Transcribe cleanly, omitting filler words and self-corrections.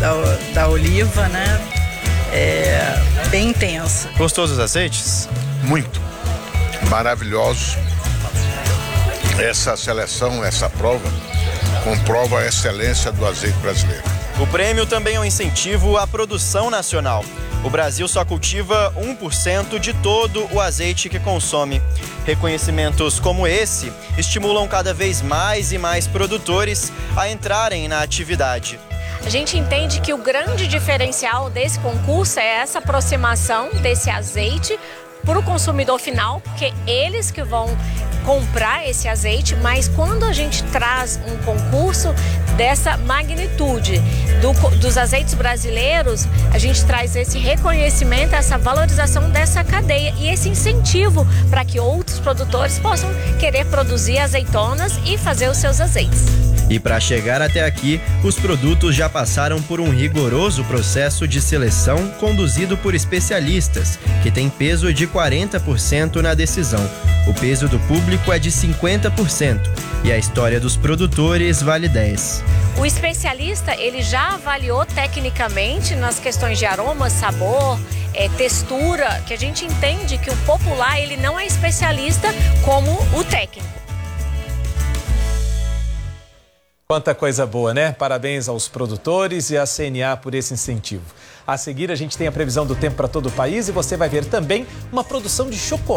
da oliva, né? Bem intensa. Gostou dos azeites? Muito. Maravilhosos. Essa seleção, essa prova, comprova a excelência do azeite brasileiro. O prêmio também é um incentivo à produção nacional. O Brasil só cultiva 1% de todo o azeite que consome. Reconhecimentos como esse estimulam cada vez mais e mais produtores a entrarem na atividade. A gente entende que o grande diferencial desse concurso é essa aproximação desse azeite para o consumidor final, porque eles que vão comprar esse azeite, mas quando a gente traz um concurso dessa magnitude dos azeites brasileiros, a gente traz esse reconhecimento, essa valorização dessa cadeia e esse incentivo para que outros produtores possam querer produzir azeitonas e fazer os seus azeites. E para chegar até aqui, os produtos já passaram por um rigoroso processo de seleção conduzido por especialistas, que tem peso de 40% na decisão. O peso do público é de 50% e a história dos produtores vale 10%. O especialista, ele já avaliou tecnicamente nas questões de aroma, sabor, textura, que a gente entende que o popular, ele não é especialista como o técnico. Quanta coisa boa, né? Parabéns aos produtores e à CNA por esse incentivo. A seguir, a gente tem a previsão do tempo para todo o país e você vai ver também uma produção de chocolate.